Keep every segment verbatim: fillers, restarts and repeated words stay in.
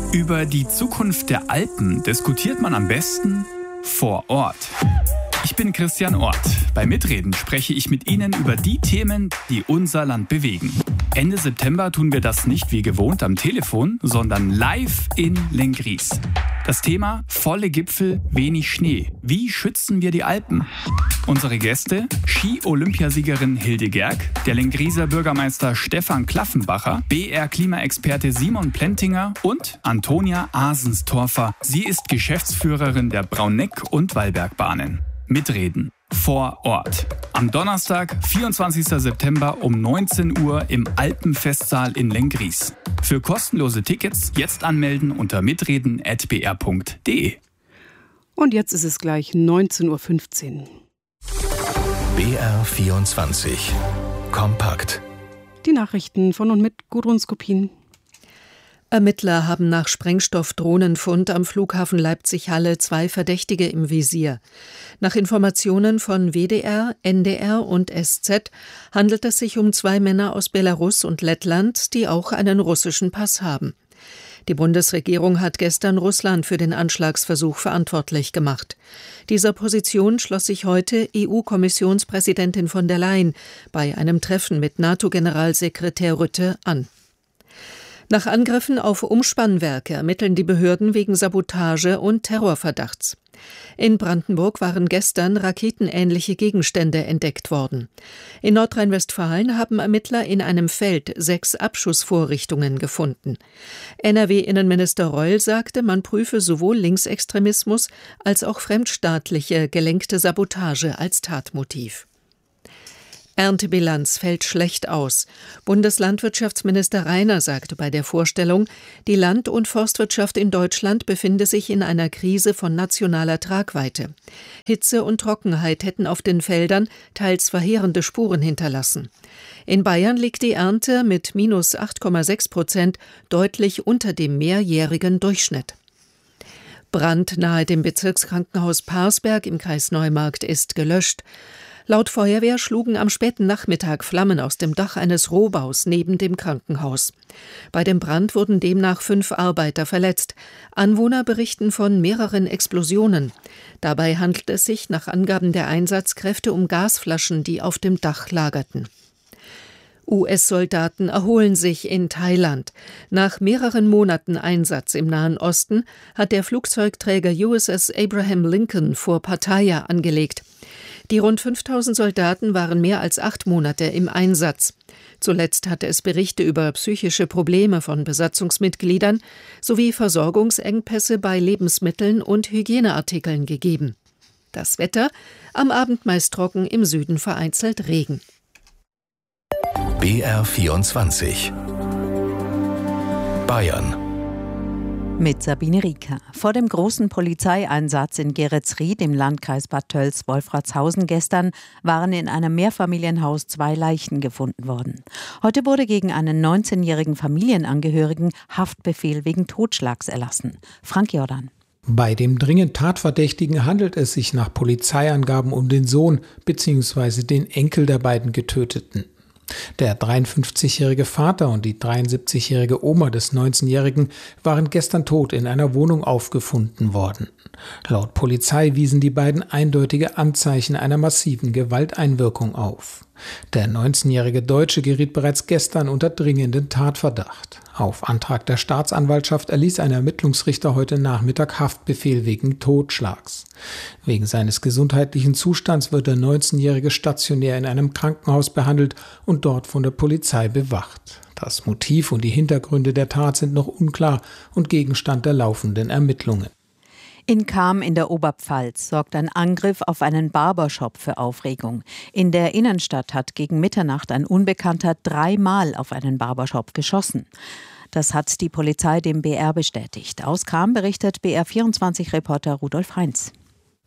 Über die Zukunft der Alpen diskutiert man am besten vor Ort. Ich bin Christian Ort. Bei Mitreden spreche ich mit Ihnen über die Themen, die unser Land bewegen. Ende September tun wir das nicht wie gewohnt am Telefon, sondern live in Lenggries. Das Thema: volle Gipfel, wenig Schnee. Wie schützen wir die Alpen? Unsere Gäste: Ski-Olympiasiegerin Hilde Gerg, der Lengrieser Bürgermeister Stefan Klaffenbacher, B R-Klimaexperte Simon Plentinger und Antonia Asenstorfer. Sie ist Geschäftsführerin der Brauneck- und Wallbergbahnen. Mitreden vor Ort. Am Donnerstag, vierundzwanzigsten September um neunzehn Uhr im Alpenfestsaal in Lenggries. Für kostenlose Tickets jetzt anmelden unter mitreden at b r punkt d e. Und jetzt ist es gleich neunzehn Uhr fünfzehn. B R vierundzwanzig. Kompakt. Die Nachrichten von und mit Gudrun Skopin. Ermittler haben nach Sprengstoff-Drohnenfund am Flughafen Leipzig-Halle zwei Verdächtige im Visier. Nach Informationen von W D R, N D R und S Z handelt es sich um zwei Männer aus Belarus und Lettland, die auch einen russischen Pass haben. Die Bundesregierung hat gestern Russland für den Anschlagsversuch verantwortlich gemacht. Dieser Position schloss sich heute E U-Kommissionspräsidentin von der Leyen bei einem Treffen mit NATO-Generalsekretär Rutte an. Nach Angriffen auf Umspannwerke ermitteln die Behörden wegen Sabotage und Terrorverdachts. In Brandenburg waren gestern raketenähnliche Gegenstände entdeckt worden. In Nordrhein-Westfalen haben Ermittler in einem Feld sechs Abschussvorrichtungen gefunden. N R W-Innenminister Reul sagte, man prüfe sowohl Linksextremismus als auch fremdstaatliche gelenkte Sabotage als Tatmotiv. Erntebilanz fällt schlecht aus. Bundeslandwirtschaftsminister Rainer sagte bei der Vorstellung, die Land- und Forstwirtschaft in Deutschland befinde sich in einer Krise von nationaler Tragweite. Hitze und Trockenheit hätten auf den Feldern teils verheerende Spuren hinterlassen. In Bayern liegt die Ernte mit minus acht Komma sechs Prozent deutlich unter dem mehrjährigen Durchschnitt. Brand nahe dem Bezirkskrankenhaus Parsberg im Kreis Neumarkt ist gelöscht. Laut Feuerwehr schlugen am späten Nachmittag Flammen aus dem Dach eines Rohbaus neben dem Krankenhaus. Bei dem Brand wurden demnach fünf Arbeiter verletzt. Anwohner berichten von mehreren Explosionen. Dabei handelt es sich nach Angaben der Einsatzkräfte um Gasflaschen, die auf dem Dach lagerten. U S-Soldaten erholen sich in Thailand. Nach mehreren Monaten Einsatz im Nahen Osten hat der Flugzeugträger U S S Abraham Lincoln vor Pattaya angelegt. Die rund fünftausend Soldaten waren mehr als acht Monate im Einsatz. Zuletzt hatte es Berichte über psychische Probleme von Besatzungsmitgliedern sowie Versorgungsengpässe bei Lebensmitteln und Hygieneartikeln gegeben. Das Wetter: am Abend meist trocken, im Süden vereinzelt Regen. B R vierundzwanzig. Bayern. Mit Sabine Rieker. Vor dem großen Polizeieinsatz in Geretsried im Landkreis Bad Tölz-Wolfratshausen gestern waren in einem Mehrfamilienhaus zwei Leichen gefunden worden. Heute wurde gegen einen neunzehnjährigen Familienangehörigen Haftbefehl wegen Totschlags erlassen. Frank Jordan. Bei dem dringend Tatverdächtigen handelt es sich nach Polizeiangaben um den Sohn bzw. den Enkel der beiden Getöteten. Der dreiundfünfzigjährige Vater und die dreiundsiebzigjährige Oma des neunzehnjährigen waren gestern tot in einer Wohnung aufgefunden worden. Laut Polizei wiesen die beiden eindeutige Anzeichen einer massiven Gewalteinwirkung auf. Der neunzehnjährige Deutsche geriet bereits gestern unter dringenden Tatverdacht. Auf Antrag der Staatsanwaltschaft erließ ein Ermittlungsrichter heute Nachmittag Haftbefehl wegen Totschlags. Wegen seines gesundheitlichen Zustands wird der neunzehnjährige stationär in einem Krankenhaus behandelt und dort von der Polizei bewacht. Das Motiv und die Hintergründe der Tat sind noch unklar und Gegenstand der laufenden Ermittlungen. In Cham in der Oberpfalz sorgt ein Angriff auf einen Barbershop für Aufregung. In der Innenstadt hat gegen Mitternacht ein Unbekannter dreimal auf einen Barbershop geschossen. Das hat die Polizei dem B R bestätigt. Aus Cham berichtet B R vierundzwanzig-Reporter Rudolf Heinz.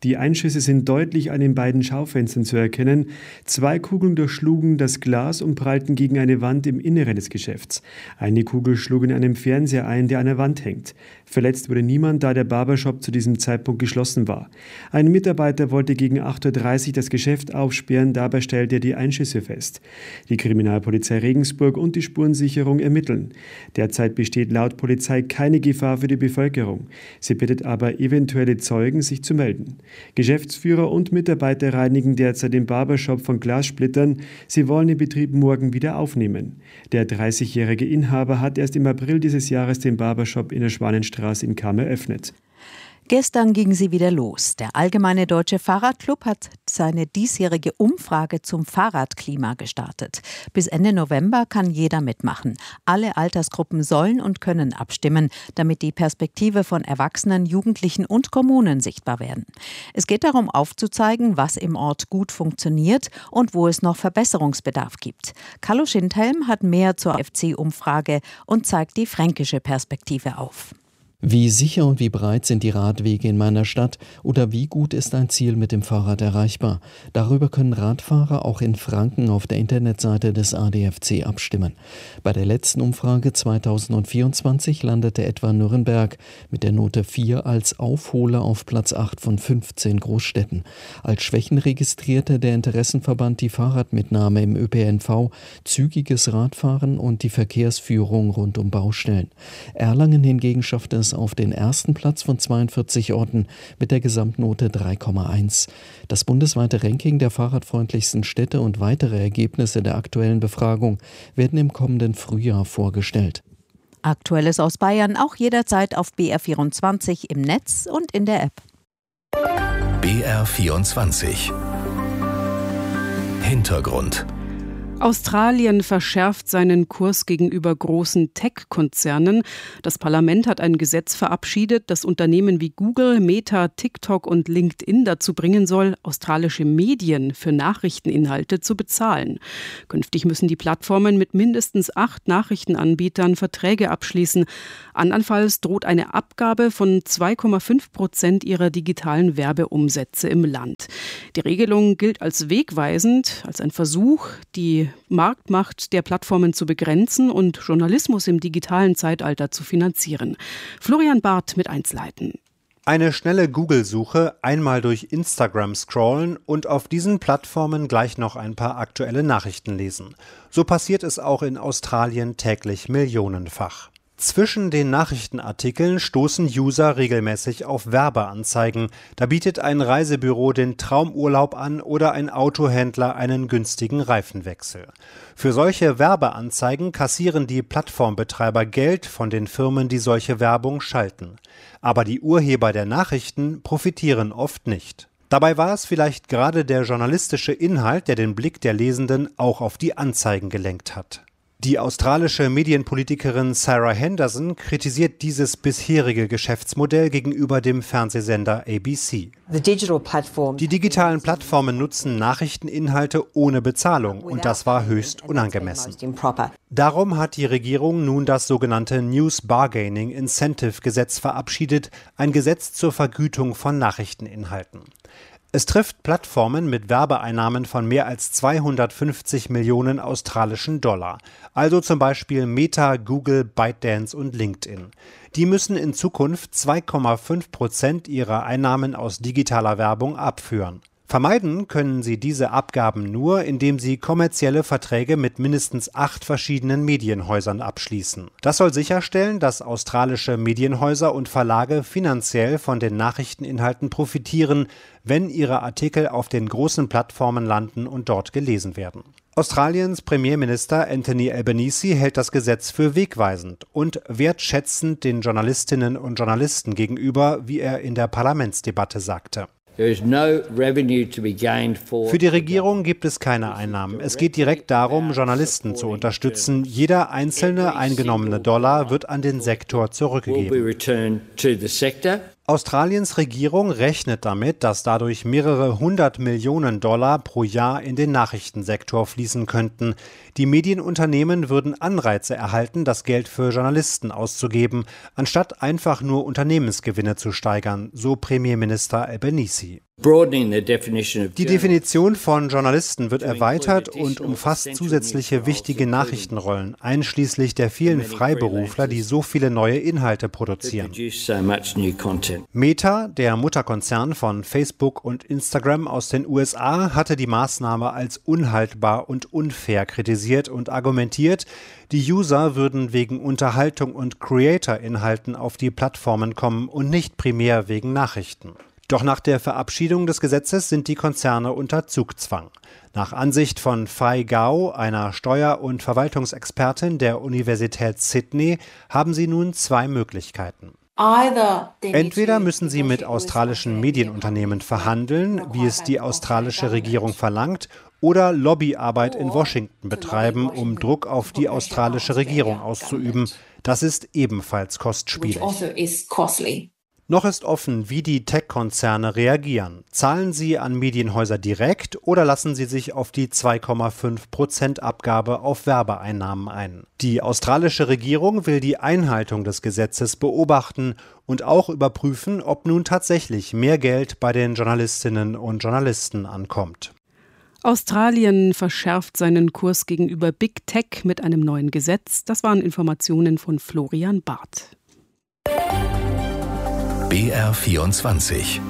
Die Einschüsse sind deutlich an den beiden Schaufenstern zu erkennen. Zwei Kugeln durchschlugen das Glas und prallten gegen eine Wand im Inneren des Geschäfts. Eine Kugel schlug in einem Fernseher ein, der an der Wand hängt. Verletzt wurde niemand, da der Barbershop zu diesem Zeitpunkt geschlossen war. Ein Mitarbeiter wollte gegen acht Uhr dreißig das Geschäft aufsperren, dabei stellte er die Einschüsse fest. Die Kriminalpolizei Regensburg und die Spurensicherung ermitteln. Derzeit besteht laut Polizei keine Gefahr für die Bevölkerung. Sie bittet aber eventuelle Zeugen, sich zu melden. Geschäftsführer und Mitarbeiter reinigen derzeit den Barbershop von Glassplittern. Sie wollen den Betrieb morgen wieder aufnehmen. Der dreißigjährige Inhaber hat erst im April dieses Jahres den Barbershop in der Schwanenstraße in Cham eröffnet. Gestern ging sie wieder los. Der Allgemeine Deutsche Fahrradclub hat seine diesjährige Umfrage zum Fahrradklima gestartet. Bis Ende November kann jeder mitmachen. Alle Altersgruppen sollen und können abstimmen, damit die Perspektive von Erwachsenen, Jugendlichen und Kommunen sichtbar werden. Es geht darum, aufzuzeigen, was im Ort gut funktioniert und wo es noch Verbesserungsbedarf gibt. Carlo Schindhelm hat mehr zur F C-Umfrage und zeigt die fränkische Perspektive auf. Wie sicher und wie breit sind die Radwege in meiner Stadt oder wie gut ist ein Ziel mit dem Fahrrad erreichbar? Darüber können Radfahrer auch in Franken auf der Internetseite des A D F C abstimmen. Bei der letzten Umfrage zweitausendvierundzwanzig landete etwa Nürnberg mit der Note vier als Aufholer auf Platz acht von fünfzehn Großstädten. Als Schwächen registrierte der Interessenverband die Fahrradmitnahme im Ö P N V, zügiges Radfahren und die Verkehrsführung rund um Baustellen. Erlangen hingegen schaffte es auf den ersten Platz von zweiundvierzig Orten mit der Gesamtnote drei Komma eins. Das bundesweite Ranking der fahrradfreundlichsten Städte und weitere Ergebnisse der aktuellen Befragung werden im kommenden Frühjahr vorgestellt. Aktuelles aus Bayern auch jederzeit auf B R vierundzwanzig im Netz und in der App. B R vierundzwanzig Hintergrund. Australien verschärft seinen Kurs gegenüber großen Tech-Konzernen. Das Parlament hat ein Gesetz verabschiedet, das Unternehmen wie Google, Meta, TikTok und LinkedIn dazu bringen soll, australische Medien für Nachrichteninhalte zu bezahlen. Künftig müssen die Plattformen mit mindestens acht Nachrichtenanbietern Verträge abschließen. Andernfalls droht eine Abgabe von zwei Komma fünf Prozent ihrer digitalen Werbeumsätze im Land. Die Regelung gilt als wegweisend, als ein Versuch, die Marktmacht der Plattformen zu begrenzen und Journalismus im digitalen Zeitalter zu finanzieren. Florian Barth mit Einzelheiten. Eine schnelle Google-Suche, einmal durch Instagram scrollen und auf diesen Plattformen gleich noch ein paar aktuelle Nachrichten lesen. So passiert es auch in Australien täglich millionenfach. Zwischen den Nachrichtenartikeln stoßen User regelmäßig auf Werbeanzeigen. Da bietet ein Reisebüro den Traumurlaub an oder ein Autohändler einen günstigen Reifenwechsel. Für solche Werbeanzeigen kassieren die Plattformbetreiber Geld von den Firmen, die solche Werbung schalten. Aber die Urheber der Nachrichten profitieren oft nicht. Dabei war es vielleicht gerade der journalistische Inhalt, der den Blick der Lesenden auch auf die Anzeigen gelenkt hat. Die australische Medienpolitikerin Sarah Henderson kritisiert dieses bisherige Geschäftsmodell gegenüber dem Fernsehsender A B C. Die digitalen Plattformen nutzen Nachrichteninhalte ohne Bezahlung und das war höchst unangemessen. Darum hat die Regierung nun das sogenannte News Bargaining Incentive Gesetz verabschiedet, ein Gesetz zur Vergütung von Nachrichteninhalten. Es trifft Plattformen mit Werbeeinnahmen von mehr als zweihundertfünfzig Millionen australischen Dollar, also zum Beispiel Meta, Google, ByteDance und LinkedIn. Die müssen in Zukunft zwei Komma fünf Prozent ihrer Einnahmen aus digitaler Werbung abführen. Vermeiden können sie diese Abgaben nur, indem sie kommerzielle Verträge mit mindestens acht verschiedenen Medienhäusern abschließen. Das soll sicherstellen, dass australische Medienhäuser und Verlage finanziell von den Nachrichteninhalten profitieren, wenn ihre Artikel auf den großen Plattformen landen und dort gelesen werden. Australiens Premierminister Anthony Albanese hält das Gesetz für wegweisend und wertschätzend den Journalistinnen und Journalisten gegenüber, wie er in der Parlamentsdebatte sagte. Für die Regierung gibt es keine Einnahmen. Es geht direkt darum, Journalisten zu unterstützen. Jeder einzelne eingenommene Dollar wird an den Sektor zurückgegeben. Australiens Regierung rechnet damit, dass dadurch mehrere hundert Millionen Dollar pro Jahr in den Nachrichtensektor fließen könnten. Die Medienunternehmen würden Anreize erhalten, das Geld für Journalisten auszugeben, anstatt einfach nur Unternehmensgewinne zu steigern, so Premierminister Albanese. Die Definition von Journalisten wird erweitert und umfasst zusätzliche wichtige Nachrichtenrollen, einschließlich der vielen Freiberufler, die so viele neue Inhalte produzieren. Meta, der Mutterkonzern von Facebook und Instagram aus den U S A, hatte die Maßnahme als unhaltbar und unfair kritisiert und argumentiert, die User würden wegen Unterhaltung und Creator-Inhalten auf die Plattformen kommen und nicht primär wegen Nachrichten. Doch nach der Verabschiedung des Gesetzes sind die Konzerne unter Zugzwang. Nach Ansicht von Fei Gao, einer Steuer- und Verwaltungsexpertin der Universität Sydney, haben sie nun zwei Möglichkeiten. Entweder müssen sie mit australischen Medienunternehmen verhandeln, wie es die australische Regierung verlangt, oder Lobbyarbeit in Washington betreiben, um Druck auf die australische Regierung auszuüben. Das ist ebenfalls kostspielig. Noch ist offen, wie die Tech-Konzerne reagieren. Zahlen sie an Medienhäuser direkt oder lassen sie sich auf die zwei Komma fünf Prozent Abgabe auf Werbeeinnahmen ein? Die australische Regierung will die Einhaltung des Gesetzes beobachten und auch überprüfen, ob nun tatsächlich mehr Geld bei den Journalistinnen und Journalisten ankommt. Australien verschärft seinen Kurs gegenüber Big Tech mit einem neuen Gesetz. Das waren Informationen von Florian Barth. B R vierundzwanzig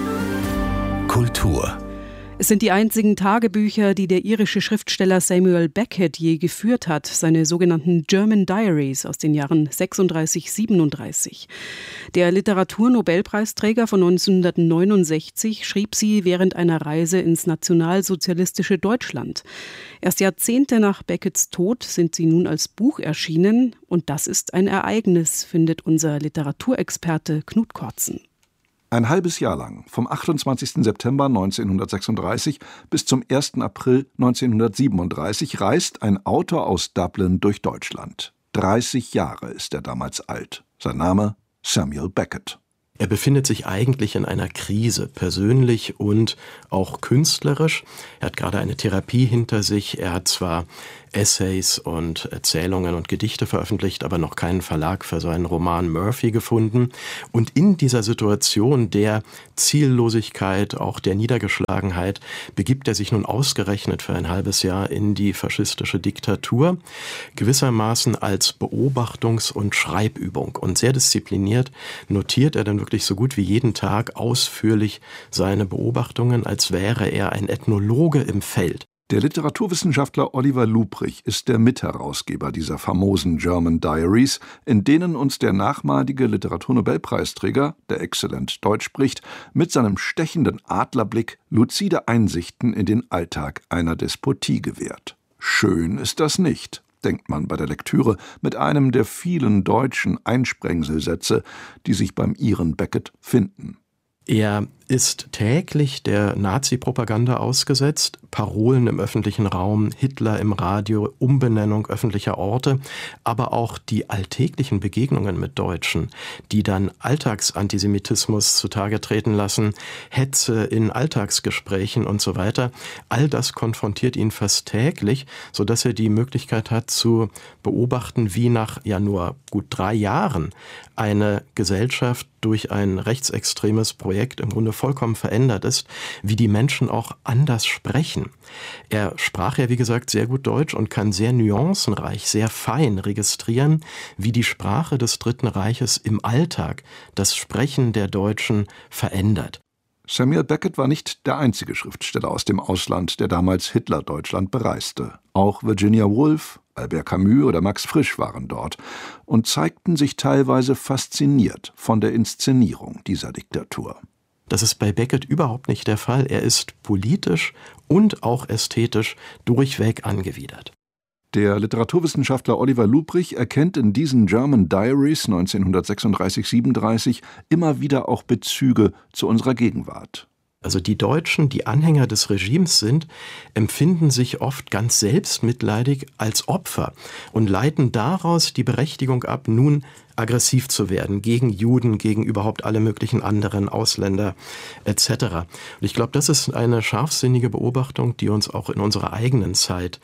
Kultur. Es sind die einzigen Tagebücher, die der irische Schriftsteller Samuel Beckett je geführt hat, seine sogenannten German Diaries aus den Jahren sechsunddreißig siebenunddreißig. Der Literaturnobelpreisträger von neunzehnhundertneunundsechzig schrieb sie während einer Reise ins nationalsozialistische Deutschland. Erst Jahrzehnte nach Becketts Tod sind sie nun als Buch erschienen, und das ist ein Ereignis, findet unser Literaturexperte Knut Kortzen. Ein halbes Jahr lang, vom achtundzwanzigsten September neunzehnhundertsechsunddreißig bis zum ersten April neunzehnhundertsiebenunddreißig, reist ein Autor aus Dublin durch Deutschland. dreißig Jahre ist er damals alt. Sein Name Samuel Beckett. Er befindet sich eigentlich in einer Krise, persönlich und auch künstlerisch. Er hat gerade eine Therapie hinter sich. Er hat zwar Essays und Erzählungen und Gedichte veröffentlicht, aber noch keinen Verlag für seinen Roman Murphy gefunden. Und in dieser Situation der Ziellosigkeit, auch der Niedergeschlagenheit, begibt er sich nun ausgerechnet für ein halbes Jahr in die faschistische Diktatur, gewissermaßen als Beobachtungs- und Schreibübung. Und sehr diszipliniert notiert er dann wirklich so gut wie jeden Tag ausführlich seine Beobachtungen, als wäre er ein Ethnologe im Feld. Der Literaturwissenschaftler Oliver Lubrich ist der Mitherausgeber dieser famosen German Diaries, in denen uns der nachmalige Literaturnobelpreisträger, der exzellent Deutsch spricht, mit seinem stechenden Adlerblick luzide Einsichten in den Alltag einer Despotie gewährt. Schön ist das nicht, denkt man bei der Lektüre mit einem der vielen deutschen Einsprengselsätze, die sich beim Iren Beckett finden. Er ist täglich der Nazi-Propaganda ausgesetzt, Parolen im öffentlichen Raum, Hitler im Radio, Umbenennung öffentlicher Orte, aber auch die alltäglichen Begegnungen mit Deutschen, die dann Alltagsantisemitismus zutage treten lassen, Hetze in Alltagsgesprächen und so weiter. All das konfrontiert ihn fast täglich, sodass er die Möglichkeit hat zu beobachten, wie nach ja nur gut drei Jahren eine Gesellschaft durch ein rechtsextremes Projekt im Grunde vollkommen verändert ist, wie die Menschen auch anders sprechen. Er sprach ja, wie gesagt, sehr gut Deutsch und kann sehr nuancenreich, sehr fein registrieren, wie die Sprache des Dritten Reiches im Alltag das Sprechen der Deutschen verändert. Samuel Beckett war nicht der einzige Schriftsteller aus dem Ausland, der damals Hitler-Deutschland bereiste. Auch Virginia Woolf, Albert Camus oder Max Frisch waren dort und zeigten sich teilweise fasziniert von der Inszenierung dieser Diktatur. Das ist bei Beckett überhaupt nicht der Fall. Er ist politisch und auch ästhetisch durchweg angewidert. Der Literaturwissenschaftler Oliver Lubrich erkennt in diesen German Diaries neunzehnhundertsechsunddreißig siebenunddreißig immer wieder auch Bezüge zu unserer Gegenwart. Also die Deutschen, die Anhänger des Regimes sind, empfinden sich oft ganz selbstmitleidig als Opfer und leiten daraus die Berechtigung ab, nun aggressiv zu werden gegen Juden, gegen überhaupt alle möglichen anderen Ausländer et cetera. Und ich glaube, das ist eine scharfsinnige Beobachtung, die uns auch in unserer eigenen Zeit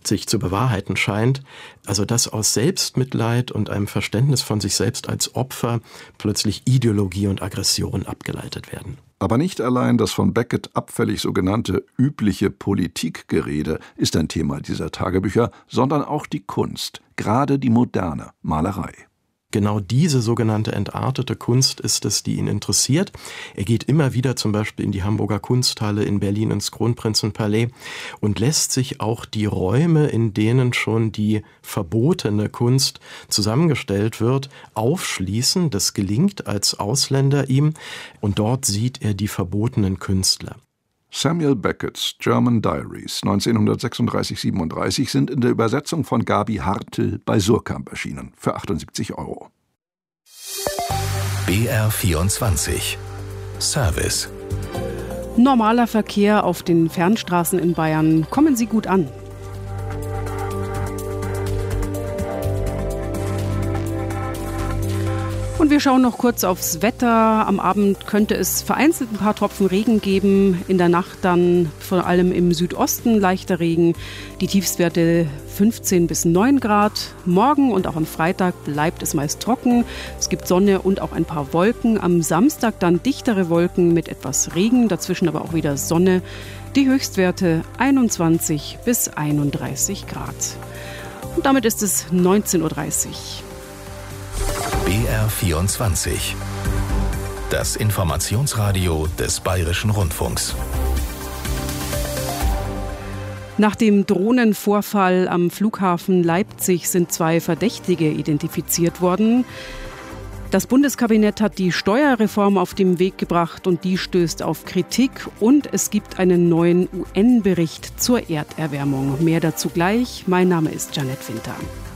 sich zu bewahrheiten scheint, also dass aus Selbstmitleid und einem Verständnis von sich selbst als Opfer plötzlich Ideologie und Aggression abgeleitet werden. Aber nicht allein das von Beckett abfällig sogenannte übliche Politikgerede ist ein Thema dieser Tagebücher, sondern auch die Kunst, gerade die moderne Malerei. Genau diese sogenannte entartete Kunst ist es, die ihn interessiert. Er geht immer wieder zum Beispiel in die Hamburger Kunsthalle, in Berlin ins Kronprinzenpalais und lässt sich auch die Räume, in denen schon die verbotene Kunst zusammengestellt wird, aufschließen. Das gelingt als Ausländer ihm und dort sieht er die verbotenen Künstler. Samuel Becketts German Diaries neunzehnhundertsechsunddreißig siebenunddreißig sind in der Übersetzung von Gabi Hartl bei Surkamp erschienen für achtundsiebzig Euro. B R vierundzwanzig Service. Normaler Verkehr auf den Fernstraßen in Bayern. Kommen Sie gut an. Und wir schauen noch kurz aufs Wetter. Am Abend könnte es vereinzelt ein paar Tropfen Regen geben. In der Nacht dann vor allem im Südosten leichter Regen. Die Tiefstwerte fünfzehn bis neun Grad. Morgen und auch am Freitag bleibt es meist trocken. Es gibt Sonne und auch ein paar Wolken. Am Samstag dann dichtere Wolken mit etwas Regen. Dazwischen aber auch wieder Sonne. Die Höchstwerte einundzwanzig bis einunddreißig Grad. Und damit ist es neunzehn Uhr dreißig. B R vierundzwanzig. Das Informationsradio des Bayerischen Rundfunks. Nach dem Drohnenvorfall am Flughafen Leipzig sind zwei Verdächtige identifiziert worden. Das Bundeskabinett hat die Steuerreform auf den Weg gebracht und die stößt auf Kritik. Und es gibt einen neuen U N-Bericht zur Erderwärmung. Mehr dazu gleich. Mein Name ist Janette Winter.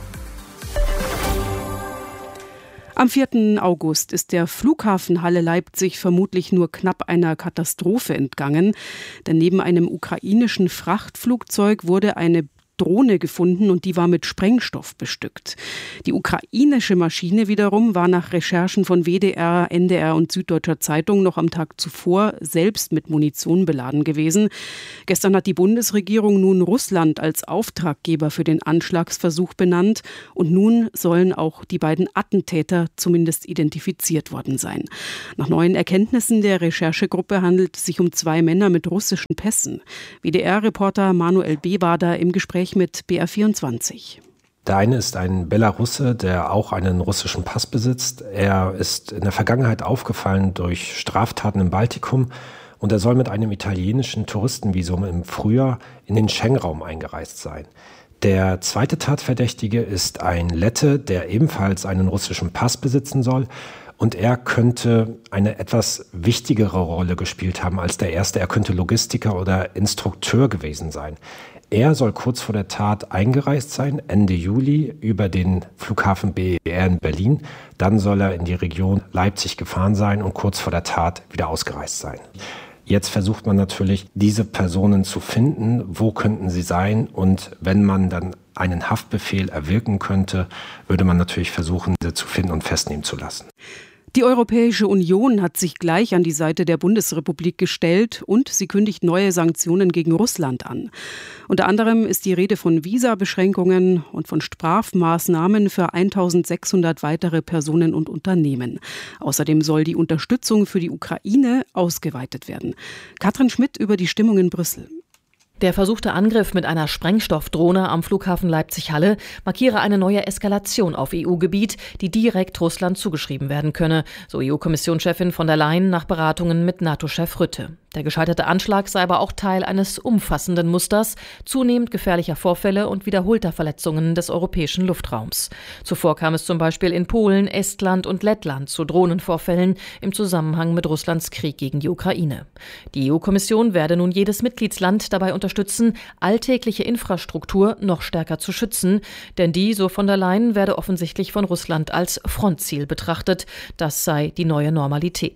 Am vierten August ist der Flughafen Halle Leipzig vermutlich nur knapp einer Katastrophe entgangen. Denn neben einem ukrainischen Frachtflugzeug wurde eine Drohne gefunden und die war mit Sprengstoff bestückt. Die ukrainische Maschine wiederum war nach Recherchen von W D R, N D R und Süddeutscher Zeitung noch am Tag zuvor selbst mit Munition beladen gewesen. Gestern hat die Bundesregierung nun Russland als Auftraggeber für den Anschlagsversuch benannt und nun sollen auch die beiden Attentäter zumindest identifiziert worden sein. Nach neuen Erkenntnissen der Recherchegruppe handelt es sich um zwei Männer mit russischen Pässen. W D R-Reporter Manuel B. war da im Gespräch mit B R vierundzwanzig. Der eine ist ein Belarusse, der auch einen russischen Pass besitzt. Er ist in der Vergangenheit aufgefallen durch Straftaten im Baltikum und er soll mit einem italienischen Touristenvisum im Frühjahr in den Schengen-Raum eingereist sein. Der zweite Tatverdächtige ist ein Lette, der ebenfalls einen russischen Pass besitzen soll. Und er könnte eine etwas wichtigere Rolle gespielt haben als der erste. Er könnte Logistiker oder Instrukteur gewesen sein. Er soll kurz vor der Tat eingereist sein, Ende Juli, über den Flughafen B E R in Berlin. Dann soll er in die Region Leipzig gefahren sein und kurz vor der Tat wieder ausgereist sein. Jetzt versucht man natürlich, diese Personen zu finden. Wo könnten sie sein? Und wenn man dann einen Haftbefehl erwirken könnte, würde man natürlich versuchen, sie zu finden und festnehmen zu lassen. Die Europäische Union hat sich gleich an die Seite der Bundesrepublik gestellt und sie kündigt neue Sanktionen gegen Russland an. Unter anderem ist die Rede von Visabeschränkungen und von Strafmaßnahmen für eintausendsechshundert weitere Personen und Unternehmen. Außerdem soll die Unterstützung für die Ukraine ausgeweitet werden. Katrin Schmidt über die Stimmung in Brüssel. Der versuchte Angriff mit einer Sprengstoffdrohne am Flughafen Leipzig-Halle markiere eine neue Eskalation auf E U-Gebiet, die direkt Russland zugeschrieben werden könne, so E U-Kommissionschefin von der Leyen nach Beratungen mit NATO-Chef Rutte. Der gescheiterte Anschlag sei aber auch Teil eines umfassenden Musters zunehmend gefährlicher Vorfälle und wiederholter Verletzungen des europäischen Luftraums. Zuvor kam es zum Beispiel in Polen, Estland und Lettland zu Drohnenvorfällen im Zusammenhang mit Russlands Krieg gegen die Ukraine. Die E U-Kommission werde nun jedes Mitgliedsland dabei unterstützen, alltägliche Infrastruktur noch stärker zu schützen, denn die, so von der Leyen, werde offensichtlich von Russland als Frontziel betrachtet. Das sei die neue Normalität.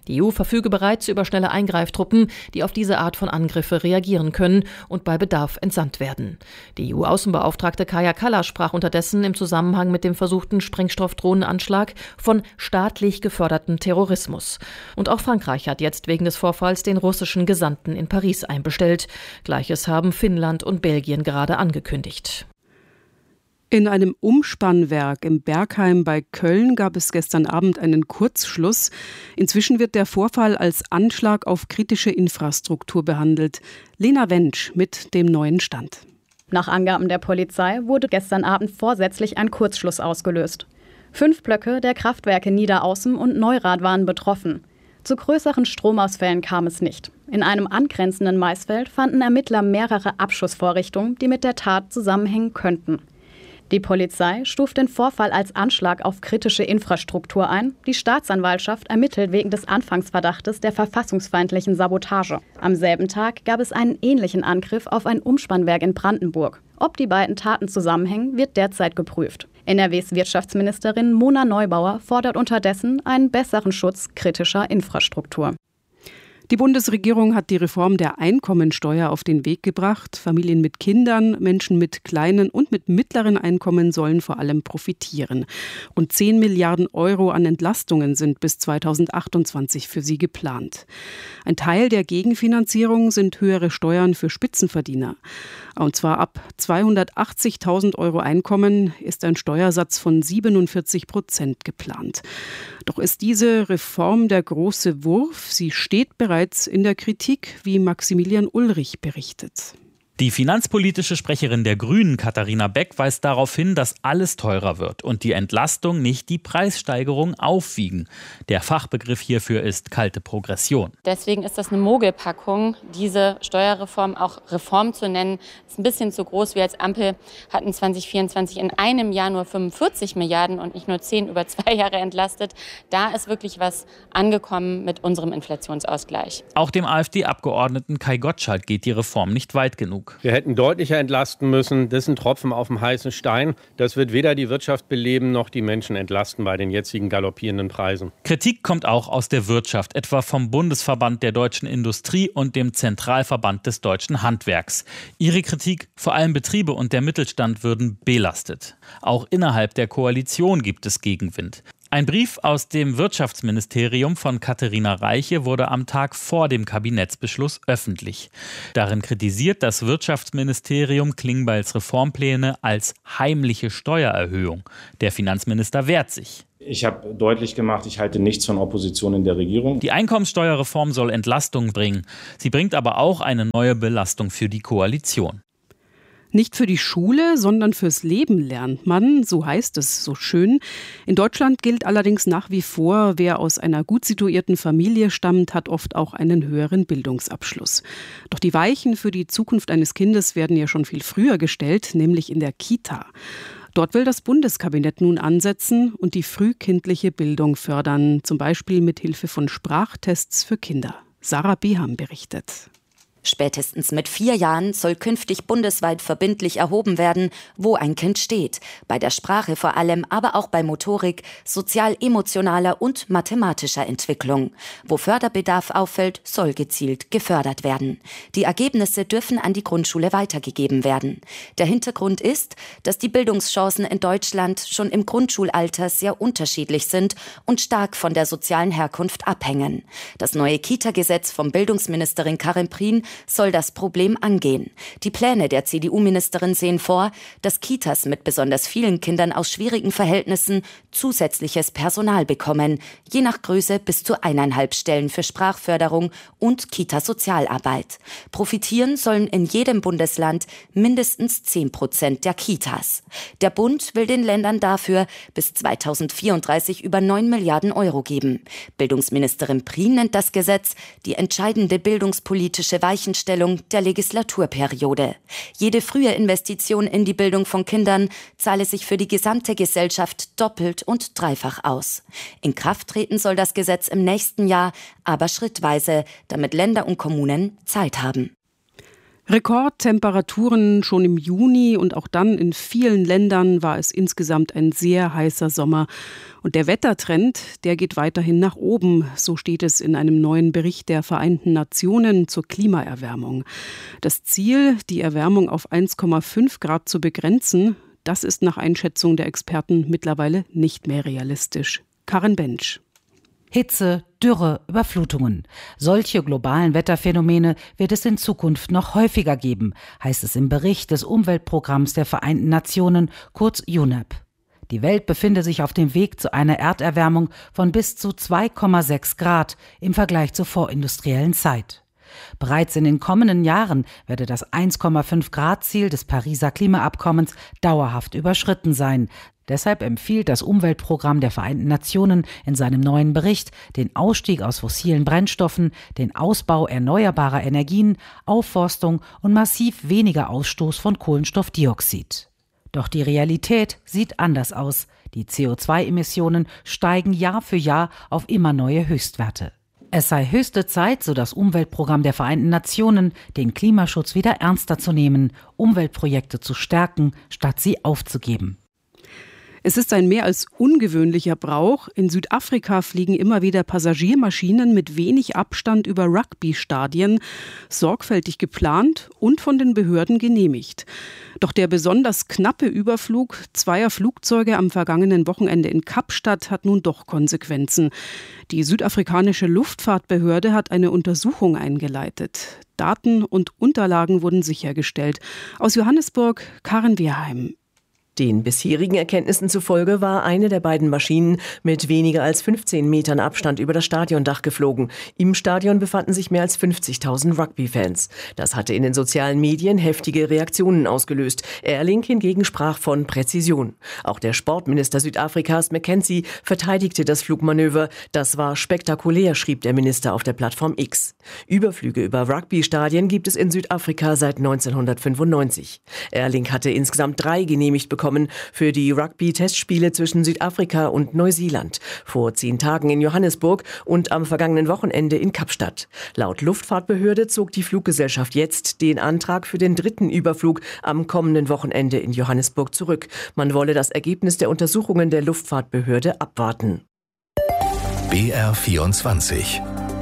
Die E U verfüge bereits über schnelle Eingreiftruppen, die auf diese Art von Angriffe reagieren können und bei Bedarf entsandt werden. Die E U-Außenbeauftragte Kaja Kallas sprach unterdessen im Zusammenhang mit dem versuchten Sprengstoffdrohnenanschlag von staatlich gefördertem Terrorismus. Und auch Frankreich hat jetzt wegen des Vorfalls den russischen Gesandten in Paris einbestellt. Gleiches haben Finnland und Belgien gerade angekündigt. In einem Umspannwerk im Bergheim bei Köln gab es gestern Abend einen Kurzschluss. Inzwischen wird der Vorfall als Anschlag auf kritische Infrastruktur behandelt. Lena Wentsch mit dem neuen Stand. Nach Angaben der Polizei wurde gestern Abend vorsätzlich ein Kurzschluss ausgelöst. Fünf Blöcke der Kraftwerke Niederaußen und Neurath waren betroffen. Zu größeren Stromausfällen kam es nicht. In einem angrenzenden Maisfeld fanden Ermittler mehrere Abschussvorrichtungen, die mit der Tat zusammenhängen könnten. Die Polizei stuft den Vorfall als Anschlag auf kritische Infrastruktur ein. Die Staatsanwaltschaft ermittelt wegen des Anfangsverdachtes der verfassungsfeindlichen Sabotage. Am selben Tag gab es einen ähnlichen Angriff auf ein Umspannwerk in Brandenburg. Ob die beiden Taten zusammenhängen, wird derzeit geprüft. N R Ws Wirtschaftsministerin Mona Neubauer fordert unterdessen einen besseren Schutz kritischer Infrastruktur. Die Bundesregierung hat die Reform der Einkommensteuer auf den Weg gebracht. Familien mit Kindern, Menschen mit kleinen und mit mittleren Einkommen sollen vor allem profitieren. Rund zehn Milliarden Euro an Entlastungen sind bis zweitausendachtundzwanzig für sie geplant. Ein Teil der Gegenfinanzierung sind höhere Steuern für Spitzenverdiener. Und zwar ab zweihundertachtzigtausend Euro Einkommen ist ein Steuersatz von siebenundvierzig Prozent geplant. Doch ist diese Reform der große Wurf. Sie steht bereits in der Kritik, wie Maximilian Ulrich berichtet. Die finanzpolitische Sprecherin der Grünen, Katharina Beck, weist darauf hin, dass alles teurer wird und die Entlastung nicht die Preissteigerung aufwiegen. Der Fachbegriff hierfür ist kalte Progression. Deswegen ist das eine Mogelpackung, diese Steuerreform auch Reform zu nennen. Ist ein bisschen zu groß. Wir als Ampel hatten zwanzig vierundzwanzig in einem Jahr nur fünfundvierzig Milliarden und nicht nur zehn über zwei Jahre entlastet. Da ist wirklich was angekommen mit unserem Inflationsausgleich. Auch dem AfD-Abgeordneten Kai Gottschalk geht die Reform nicht weit genug. Wir hätten deutlicher entlasten müssen. Das ist ein Tropfen auf dem heißen Stein. Das wird weder die Wirtschaft beleben noch die Menschen entlasten bei den jetzigen galoppierenden Preisen. Kritik kommt auch aus der Wirtschaft, etwa vom Bundesverband der deutschen Industrie und dem Zentralverband des deutschen Handwerks. Ihre Kritik, vor allem Betriebe und der Mittelstand würden belastet. Auch innerhalb der Koalition gibt es Gegenwind. Ein Brief aus dem Wirtschaftsministerium von Katharina Reiche wurde am Tag vor dem Kabinettsbeschluss öffentlich. Darin kritisiert das Wirtschaftsministerium Klingbeils Reformpläne als heimliche Steuererhöhung. Der Finanzminister wehrt sich. Ich habe deutlich gemacht, ich halte nichts von Opposition in der Regierung. Die Einkommensteuerreform soll Entlastung bringen. Sie bringt aber auch eine neue Belastung für die Koalition. Nicht für die Schule, sondern fürs Leben lernt man, so heißt es so schön. In Deutschland gilt allerdings nach wie vor, wer aus einer gut situierten Familie stammt, hat oft auch einen höheren Bildungsabschluss. Doch die Weichen für die Zukunft eines Kindes werden ja schon viel früher gestellt, nämlich in der Kita. Dort will das Bundeskabinett nun ansetzen und die frühkindliche Bildung fördern, zum Beispiel mit Hilfe von Sprachtests für Kinder. Sarah Beham berichtet. Spätestens mit vier Jahren soll künftig bundesweit verbindlich erhoben werden, wo ein Kind steht. Bei der Sprache vor allem, aber auch bei Motorik, sozial-emotionaler und mathematischer Entwicklung. Wo Förderbedarf auffällt, soll gezielt gefördert werden. Die Ergebnisse dürfen an die Grundschule weitergegeben werden. Der Hintergrund ist, dass die Bildungschancen in Deutschland schon im Grundschulalter sehr unterschiedlich sind und stark von der sozialen Herkunft abhängen. Das neue Kita-Gesetz von Bildungsministerin Karin Prien soll das Problem angehen. Die Pläne der C D U-Ministerin sehen vor, dass Kitas mit besonders vielen Kindern aus schwierigen Verhältnissen zusätzliches Personal bekommen, je nach Größe bis zu eineinhalb Stellen für Sprachförderung und Kita-Sozialarbeit. Profitieren sollen in jedem Bundesland mindestens zehn Prozent der Kitas. Der Bund will den Ländern dafür bis zweitausendvierunddreißig über neun Milliarden Euro geben. Bildungsministerin Prien nennt das Gesetz die entscheidende bildungspolitische Weichenstellung der Legislaturperiode. Jede frühe Investition in die Bildung von Kindern zahle sich für die gesamte Gesellschaft doppelt und dreifach aus. In Kraft treten soll das Gesetz im nächsten Jahr, aber schrittweise, damit Länder und Kommunen Zeit haben. Rekordtemperaturen schon im Juni und auch dann in vielen Ländern war es insgesamt ein sehr heißer Sommer. Und der Wettertrend, der geht weiterhin nach oben. So steht es in einem neuen Bericht der Vereinten Nationen zur Klimaerwärmung. Das Ziel, die Erwärmung auf eins Komma fünf Grad zu begrenzen, das ist nach Einschätzung der Experten mittlerweile nicht mehr realistisch. Karin Bensch. Hitze, Dürre, Überflutungen. Solche globalen Wetterphänomene wird es in Zukunft noch häufiger geben, heißt es im Bericht des Umweltprogramms der Vereinten Nationen, kurz U N E P. Die Welt befinde sich auf dem Weg zu einer Erderwärmung von bis zu zwei Komma sechs Grad im Vergleich zur vorindustriellen Zeit. Bereits in den kommenden Jahren werde das eins Komma fünf Grad Ziel des Pariser Klimaabkommens dauerhaft überschritten sein. Deshalb empfiehlt das Umweltprogramm der Vereinten Nationen in seinem neuen Bericht den Ausstieg aus fossilen Brennstoffen, den Ausbau erneuerbarer Energien, Aufforstung und massiv weniger Ausstoß von Kohlenstoffdioxid. Doch die Realität sieht anders aus. Die C O zwei Emissionen steigen Jahr für Jahr auf immer neue Höchstwerte. Es sei höchste Zeit, so das Umweltprogramm der Vereinten Nationen, den Klimaschutz wieder ernster zu nehmen, Umweltprojekte zu stärken, statt sie aufzugeben. Es ist ein mehr als ungewöhnlicher Brauch. In Südafrika fliegen immer wieder Passagiermaschinen mit wenig Abstand über Rugby-Stadien, sorgfältig geplant und von den Behörden genehmigt. Doch der besonders knappe Überflug zweier Flugzeuge am vergangenen Wochenende in Kapstadt hat nun doch Konsequenzen. Die südafrikanische Luftfahrtbehörde hat eine Untersuchung eingeleitet. Daten und Unterlagen wurden sichergestellt. Aus Johannesburg, Karin Wehrheim. Den bisherigen Erkenntnissen zufolge war eine der beiden Maschinen mit weniger als fünfzehn Metern Abstand über das Stadiondach geflogen. Im Stadion befanden sich mehr als fünfzigtausend Rugby-Fans. Das hatte in den sozialen Medien heftige Reaktionen ausgelöst. Airlink hingegen sprach von Präzision. Auch der Sportminister Südafrikas, Mackenzie, verteidigte das Flugmanöver. Das war spektakulär, schrieb der Minister auf der Plattform X. Überflüge über Rugby-Stadien gibt es in Südafrika seit neunzehnhundertfünfundneunzig. Airlink hatte insgesamt drei genehmigt bekommen für die Rugby-Testspiele zwischen Südafrika und Neuseeland. Vor zehn Tagen in Johannesburg und am vergangenen Wochenende in Kapstadt. Laut Luftfahrtbehörde zog die Fluggesellschaft jetzt den Antrag für den dritten Überflug am kommenden Wochenende in Johannesburg zurück. Man wolle das Ergebnis der Untersuchungen der Luftfahrtbehörde abwarten. B R vierundzwanzig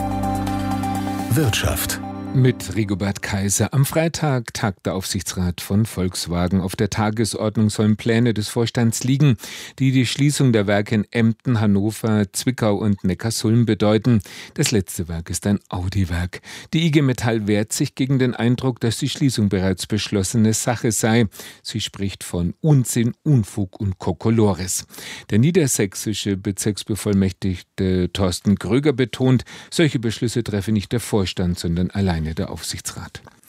Wirtschaft. Mit Rigobert Kaiser. Am Freitag tagt der Aufsichtsrat von Volkswagen. Auf der Tagesordnung sollen Pläne des Vorstands liegen, die die Schließung der Werke in Emden, Hannover, Zwickau und Neckarsulm bedeuten. Das letzte Werk ist ein Audi-Werk. Die I G Metall wehrt sich gegen den Eindruck, dass die Schließung bereits beschlossene Sache sei. Sie spricht von Unsinn, Unfug und Kokolores. Der niedersächsische Bezirksbevollmächtigte Thorsten Kröger betont, solche Beschlüsse treffe nicht der Vorstand, sondern allein der Aufsichtsrat.